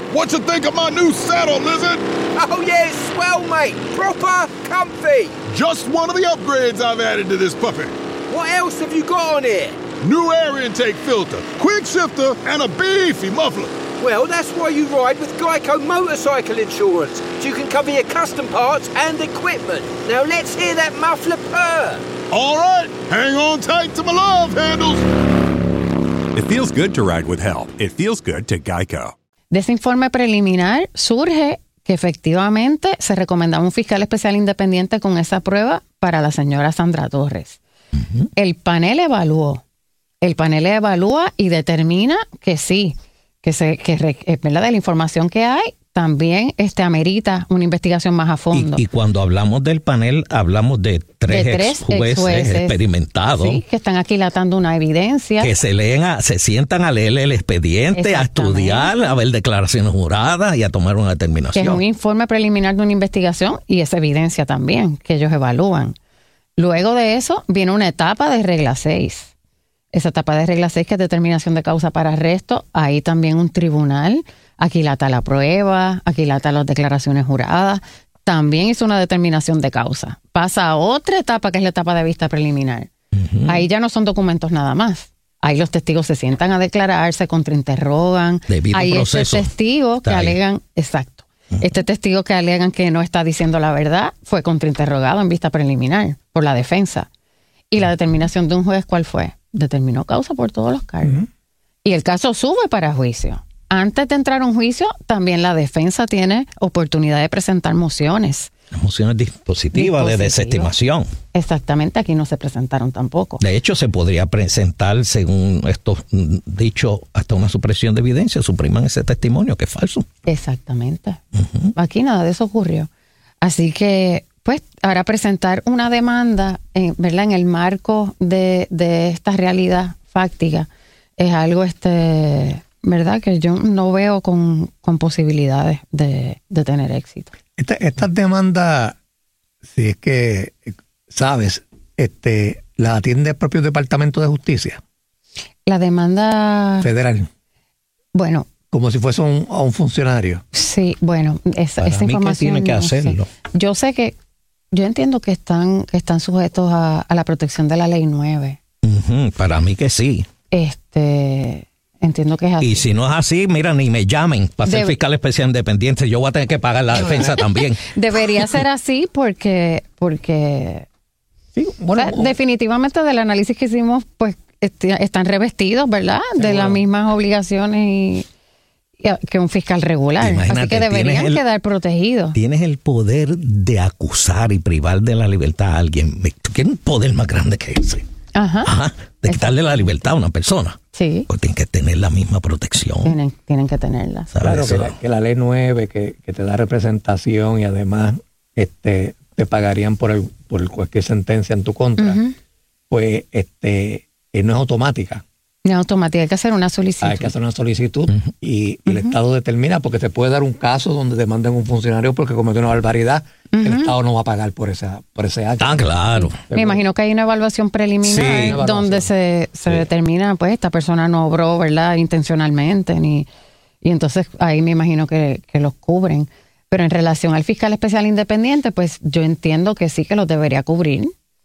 what you think of my new saddle, Lizard? Oh, yeah, it's swell, mate. Proper comfy. Just one of the upgrades I've added to this puppy. What else have you got on here? New air intake filter, quick shifter, and a beefy muffler. Well, that's why you ride with Geico Motorcycle Insurance, so you can cover your custom parts and equipment. Now let's hear that muffler purr. All right, hang on tight to my love handles. It feels good to ride with help. It feels good to Geico. De ese informe preliminar surge que efectivamente se recomendaba un fiscal especial independiente con esa prueba para la señora Sandra Torres. Uh-huh. El panel evalúa y determina que sí, ¿verdad? De la información que hay, también amerita una investigación más a fondo. Y cuando hablamos del panel, hablamos de tres jueces experimentados. Sí, que están aquilatando una evidencia. Que se sientan a leer el expediente, a estudiar, a ver declaraciones juradas y a tomar una determinación. Que es un informe preliminar de una investigación y esa evidencia también, que ellos evalúan. Luego de eso, viene una etapa de regla 6. Esa etapa de regla 6, que es determinación de causa para arresto, ahí también un tribunal aquilata la prueba, aquilata las declaraciones juradas, también hizo una determinación de causa. Pasa a otra etapa, que es la etapa de vista preliminar. Uh-huh. Ahí ya no son documentos nada más. Ahí los testigos se sientan a declarar, se contrainterrogan. Hay testigos que alegan, exacto. Uh-huh. Este testigo que alegan que no está diciendo la verdad fue contrainterrogado en vista preliminar por la defensa. Y la determinación de un juez, ¿cuál fue? Determinó causa por todos los cargos. Uh-huh. Y el caso sube para juicio. Antes de entrar a un juicio, también la defensa tiene oportunidad de presentar mociones. Las mociones dispositivas de desestimación. Exactamente, aquí no se presentaron tampoco. De hecho, se podría presentar, según esto dicho, hasta una supresión de evidencia, supriman ese testimonio, que es falso. Exactamente. Uh-huh. Aquí nada de eso ocurrió. Así que, pues, ahora presentar una demanda, ¿verdad?, en el marco de esta realidad fáctica, es algo, ¿verdad?, que yo no veo con posibilidades de tener éxito. Estas demandas, si es que sabes, ¿la atiende el propio Departamento de Justicia? La demanda federal. Bueno. Como si fuese a un funcionario. Sí, bueno, esa información. ¿Tiene que hacerlo? Sé. Yo entiendo que están sujetos a la protección de la Ley 9. Uh-huh, para mí que sí. Entiendo que es así. Y si no es así, mira, ni me llamen para ser fiscal especial independiente. Yo voy a tener que pagar la defensa también. Debería ser así porque sí, bueno, definitivamente del análisis que hicimos, pues están revestidos, ¿verdad?, de las mismas obligaciones que un fiscal regular. Imagínate, así que deberían quedar protegidos. Tienes el poder de acusar y privar de la libertad a alguien. ¿Tú quieres un poder más grande que ese? Ajá. De quitarle la libertad a una persona. Sí. Pues tienen que tener la misma protección. Tienen que tenerla. Claro, que la Ley 9, que te da representación y además te pagarían por cualquier sentencia en tu contra, uh-huh, pues no es automática. No es automática, hay que hacer una solicitud. Hay que hacer una solicitud, uh-huh, y el Estado determina, porque te puede dar un caso donde demanden un funcionario porque cometió una barbaridad, uh-huh, el Estado no va a pagar por ese acto. Ah, claro. Me imagino que hay una evaluación preliminar, donde se determina, pues, esta persona no obró, ¿verdad?, intencionalmente, y entonces ahí me imagino que los cubren. Pero en relación al fiscal especial independiente, pues yo entiendo que sí, que los debería cubrir.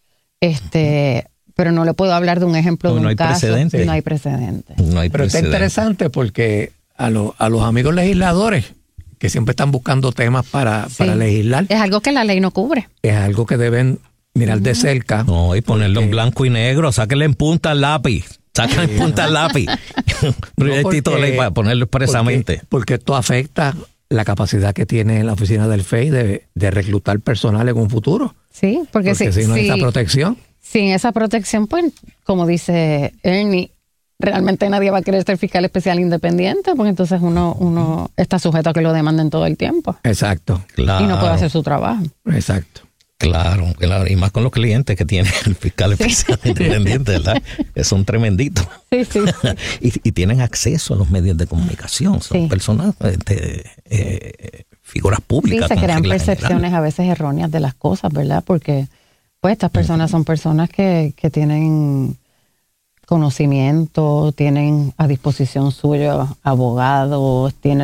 Pero no le puedo hablar de un ejemplo de un caso. No hay precedente. Pero está interesante porque a los amigos legisladores que siempre están buscando temas para legislar. Es algo que la ley no cubre. Es algo que deben mirar de cerca. No, y ponerlo en blanco y negro. Sáquenle en punta al lápiz. Sáquenle en punta al lápiz. Proyectito de ley para ponerlo expresamente. Porque esto afecta la capacidad que tiene la oficina del FEI de reclutar personal en un futuro. Sí, porque si no hay esa protección. Sin esa protección, pues, como dice Ernie, realmente nadie va a querer ser fiscal especial independiente, porque entonces uno está sujeto a que lo demanden todo el tiempo. Exacto. Claro. Y no puede hacer su trabajo. Exacto. Claro. Y más con los clientes que tiene el fiscal especial independiente, ¿verdad? Que son tremenditos. Sí. y tienen acceso a los medios de comunicación. Son personas, figuras públicas. Sí, se crean percepciones a veces erróneas de las cosas, ¿verdad? Porque pues estas personas son personas que tienen conocimiento, tienen a disposición suyo abogados, tienen